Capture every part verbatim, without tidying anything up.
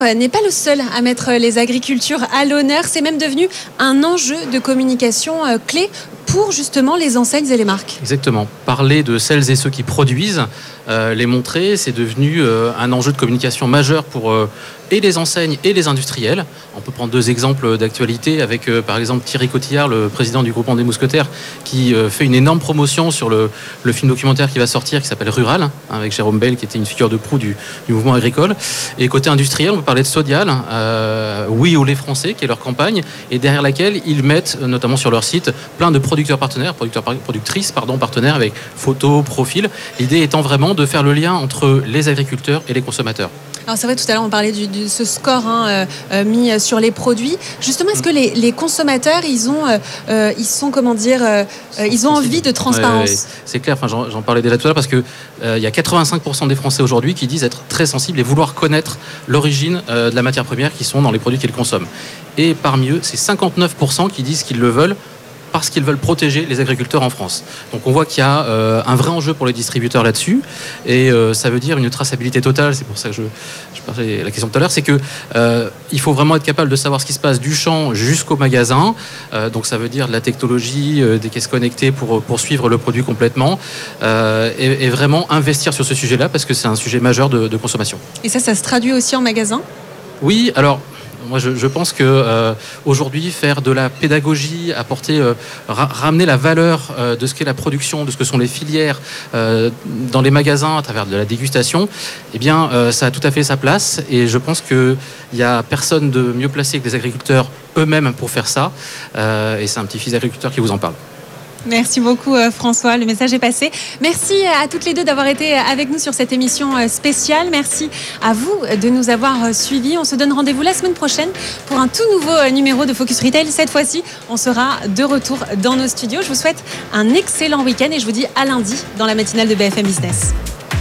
n'est pas le seul à mettre les agricultures à l'honneur. C'est même devenu un enjeu de communication clé pour justement les enseignes et les marques. Exactement. Parler de celles et ceux qui produisent, euh, les montrer, c'est devenu euh, un enjeu de communication majeur pour euh, et les enseignes et les industriels. On peut prendre deux exemples d'actualité avec euh, par exemple Thierry Cotillard, le président du groupement des Mousquetaires, qui euh, fait une énorme promotion sur le, le film documentaire qui va sortir, qui s'appelle Rural, hein, avec Jérôme Bell, qui était une figure de proue du, du mouvement agricole. Et côté industriel, on peut parler de Sodial, euh, Oui au lait français, qui est leur campagne, et derrière laquelle ils mettent, notamment sur leur site, plein de producteurs partenaires, producteurs, productrices, pardon, partenaires avec photos, profils. L'idée étant vraiment de faire le lien entre les agriculteurs et les consommateurs. Alors c'est vrai, tout à l'heure on parlait du, de ce score hein, euh, mis sur les produits. Justement, est-ce que les, les consommateurs, ils ont, euh, ils sont comment dire, euh, ils ont envie de transparence? Ouais, c'est clair. Enfin, j'en, j'en parlais déjà tout à l'heure parce que euh, il y a quatre-vingt-cinq pour cent des Français aujourd'hui qui disent être très sensibles et vouloir connaître l'origine euh, de la matière première qui sont dans les produits qu'ils consomment. Et parmi eux, c'est cinquante-neuf pour cent qui disent qu'ils le veulent parce qu'ils veulent protéger les agriculteurs en France. Donc on voit qu'il y a euh, un vrai enjeu pour les distributeurs là-dessus, et euh, ça veut dire une traçabilité totale. C'est pour ça que je, je parlais de la question tout à l'heure, c'est que euh, il faut vraiment être capable de savoir ce qui se passe du champ jusqu'au magasin. Euh, donc ça veut dire de la technologie, euh, des caisses connectées pour, pour suivre le produit complètement, euh, et, et vraiment investir sur ce sujet-là parce que c'est un sujet majeur de, de consommation. Et ça, ça se traduit aussi en magasin ? Oui, alors... Moi, je, je pense que euh, aujourd'hui, faire de la pédagogie, apporter, euh, ra- ramener la valeur euh, de ce qu'est la production, de ce que sont les filières euh, dans les magasins à travers de la dégustation, eh bien, euh, ça a tout à fait sa place. Et je pense qu'il n'y a personne de mieux placé que les agriculteurs eux-mêmes pour faire ça. Euh, et c'est un petit-fils d'agriculteur qui vous en parle. Merci beaucoup François, le message est passé. Merci à toutes les deux d'avoir été avec nous sur cette émission spéciale. Merci à vous de nous avoir suivis. On se donne rendez-vous la semaine prochaine pour un tout nouveau numéro de Focus Retail. Cette fois-ci, on sera de retour dans nos studios. Je vous souhaite un excellent week-end et je vous dis à lundi dans la matinale de B F M Business.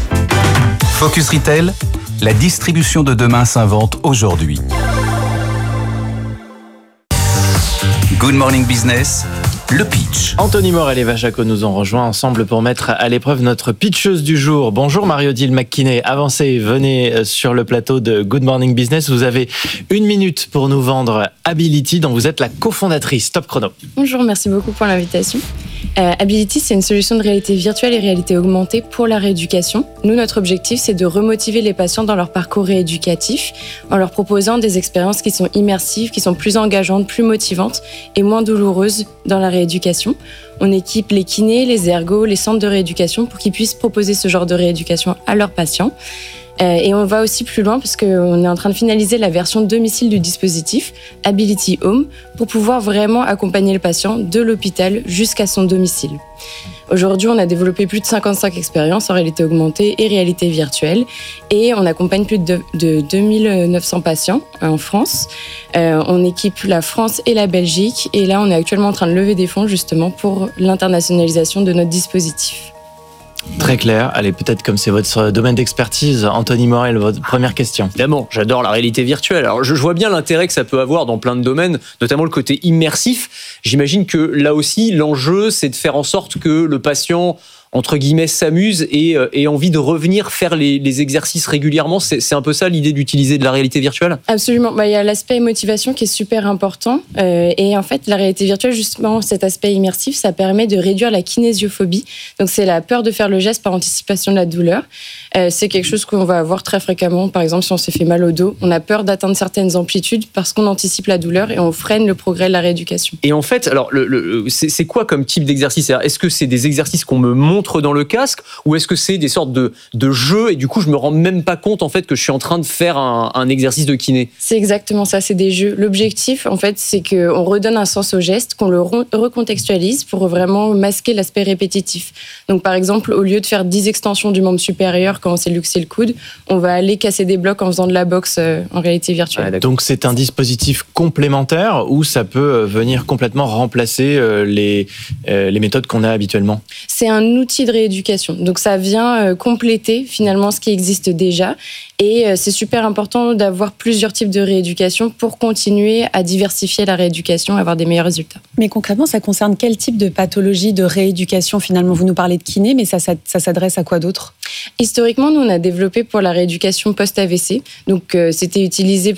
Focus Retail, la distribution de demain s'invente aujourd'hui. Good Morning Business, le pitch. Anthony Morel et Eva Jaco nous ont rejoints ensemble pour mettre à l'épreuve notre pitcheuse du jour. Bonjour Marie-Odile McKinney, avancez, venez sur le plateau de Good Morning Business. Vous avez une minute pour nous vendre Ability, dont vous êtes la cofondatrice. Top chrono. Bonjour, merci beaucoup pour l'invitation. Euh, Ability, c'est une solution de réalité virtuelle et réalité augmentée pour la rééducation. Nous, notre objectif, c'est de remotiver les patients dans leur parcours rééducatif en leur proposant des expériences qui sont immersives, qui sont plus engageantes, plus motivantes et moins douloureuses dans la rééducation. On équipe les kinés, les ergos, les centres de rééducation pour qu'ils puissent proposer ce genre de rééducation à leurs patients. Euh, et on va aussi plus loin parce qu'on est en train de finaliser la version domicile du dispositif, Ability Home, pour pouvoir vraiment accompagner le patient de l'hôpital jusqu'à son domicile. Aujourd'hui, on a développé plus de cinquante-cinq expériences en réalité augmentée et réalité virtuelle et on accompagne plus de, de deux mille neuf cents patients en France. Euh, on équipe la France et la Belgique et là, on est actuellement en train de lever des fonds justement pour l'internationalisation de notre dispositif. Très clair. Allez, peut-être comme c'est votre domaine d'expertise, Anthony Morel, votre première question. Évidemment, j'adore la réalité virtuelle. Alors, je vois bien l'intérêt que ça peut avoir dans plein de domaines, notamment le côté immersif. J'imagine que là aussi, l'enjeu, c'est de faire en sorte que le patient, entre guillemets, s'amuse et euh, ait envie de revenir faire les, les exercices régulièrement. C'est, c'est un peu ça l'idée d'utiliser de la réalité virtuelle ? Absolument. Bah, il y a l'aspect motivation qui est super important. Euh, et en fait, la réalité virtuelle, justement, cet aspect immersif, ça permet de réduire la kinésiophobie. Donc, c'est la peur de faire le geste par anticipation de la douleur. Euh, c'est quelque chose qu'on va avoir très fréquemment. Par exemple, si on s'est fait mal au dos, on a peur d'atteindre certaines amplitudes parce qu'on anticipe la douleur et on freine le progrès de la rééducation. Et en fait, alors, le, le, c'est, c'est quoi comme type d'exercice ? Est-ce que c'est des exercices qu'on me montre dans le casque ou est-ce que c'est des sortes de, de jeux et du coup je me rends même pas compte en fait que je suis en train de faire un, un exercice de kiné ? C'est exactement ça, c'est des jeux. L'objectif en fait c'est qu'on redonne un sens au geste, qu'on le recontextualise pour vraiment masquer l'aspect répétitif. Donc par exemple au lieu de faire dix extensions du membre supérieur quand on s'est luxé le coude, on va aller casser des blocs en faisant de la boxe euh, en réalité virtuelle. Ah, donc c'est un dispositif complémentaire ou ça peut venir complètement remplacer euh, les, euh, les méthodes qu'on a habituellement ? C'est un outil de rééducation. Donc ça vient euh, compléter finalement ce qui existe déjà et euh, c'est super important d'avoir plusieurs types de rééducation pour continuer à diversifier la rééducation et avoir des meilleurs résultats. Mais concrètement, ça concerne quel type de pathologie de rééducation finalement ? Vous nous parlez de kiné, mais ça, ça, ça s'adresse à quoi d'autre ? Historiquement, nous, on a développé pour la rééducation post-A V C. Donc, euh, c'était utilisé